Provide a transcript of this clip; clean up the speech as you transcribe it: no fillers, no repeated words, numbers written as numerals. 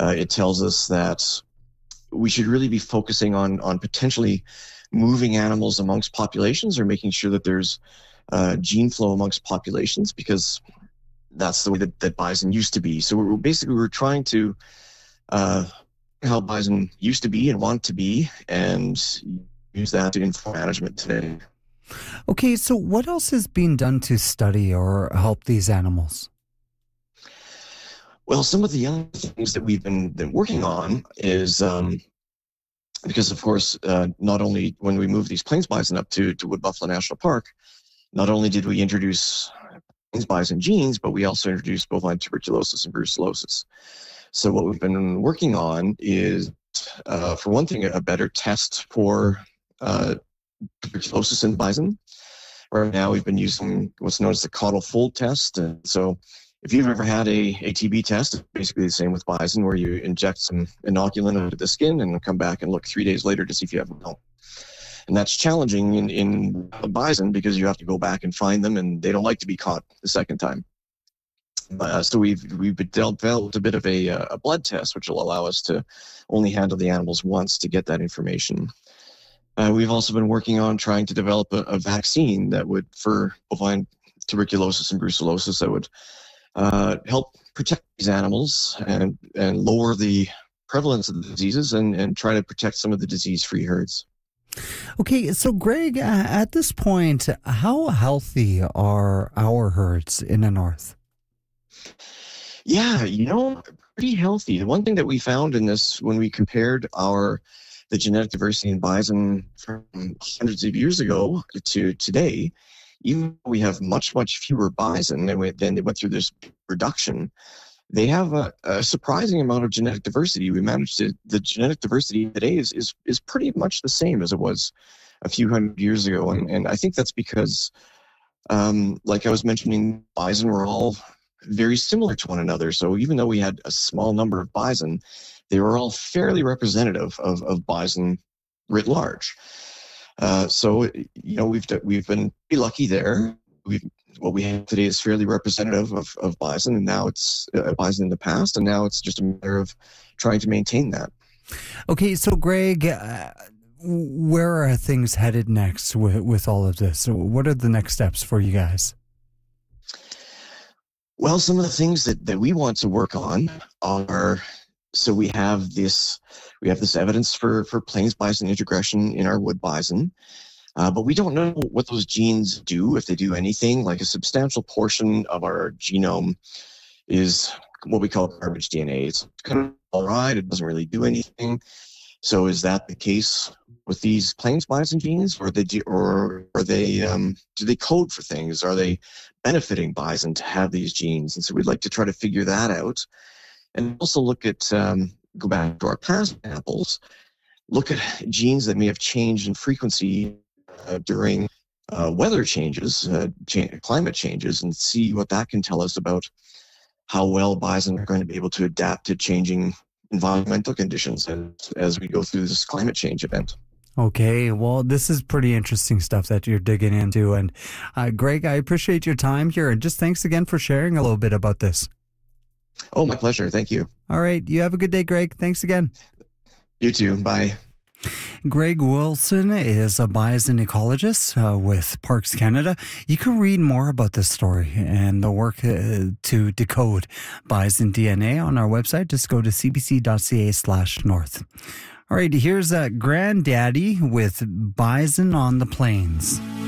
it tells us that we should really be focusing on potentially moving animals amongst populations, or making sure that there's gene flow amongst populations, because that's the way that bison used to be. So we're trying to how bison used to be and want to be, and use that to inform management today. Okay, so what else is being done to study or help these animals? Well, some of the other things that we've been working on is because, of course, not only when we moved these plains bison up to Wood Buffalo National Park, not only did we introduce plains bison genes, but we also introduced bovine tuberculosis and brucellosis. So what we've been working on is, for one thing, a better test for tuberculosis in bison. Right now, we've been using what's known as the caudal fold test. And so if you've ever had a TB test, it's basically the same with bison, where you inject some inoculant into the skin and come back and look 3 days later to see if you have a welt. And that's challenging in bison, because you have to go back and find them, and they don't like to be caught the second time. So we've developed a bit of a blood test, which will allow us to only handle the animals once to get that information. We've also been working on trying to develop a vaccine that would, for bovine tuberculosis and brucellosis, that would help protect these animals and lower the prevalence of the diseases, and try to protect some of the disease-free herds. Okay, so Greg, at this point, how healthy are our herds in the north? Yeah, pretty healthy. The one thing that we found in this, when we compared the genetic diversity in bison from hundreds of years ago to today, even though we have much, much fewer bison, and then they went through this reduction, they have a surprising amount of genetic diversity. The genetic diversity today is pretty much the same as it was a few hundred years ago. And I think that's because, like I was mentioning, bison were all very similar to one another. So even though we had a small number of bison, they were all fairly representative of bison writ large. So we've been pretty lucky there. What we have today is fairly representative of bison, and now it's bison in the past, and now it's just a matter of trying to maintain that. Okay, so Greg, where are things headed next with all of this? What are the next steps for you guys? Well, some of the things that we want to work on are, so we have this evidence for plains bison introgression in our wood bison, but we don't know what those genes do, if they do anything. Like, a substantial portion of our genome is what we call garbage DNA. It's kind of all right, it doesn't really do anything. So is that the case with these plains bison genes, or do they code for things? Are they benefiting bison to have these genes? And so we'd like to try to figure that out, and also look at go back to our past samples, look at genes that may have changed in frequency during weather changes, climate changes, and see what that can tell us about how well bison are going to be able to adapt to changing environmental conditions as we go through this climate change event. Okay, well, this is pretty interesting stuff that you're digging into. And Greg, I appreciate your time here, and just thanks again for sharing a little bit about this. Oh, my pleasure. Thank you. All right. You have a good day, Greg. Thanks again. You too. Bye. Greg Wilson is a bison ecologist with Parks Canada. You can read more about this story and the work to decode bison DNA on our website. Just go to cbc.ca/north. All right, here's Granddaddy with Bison on the Plains.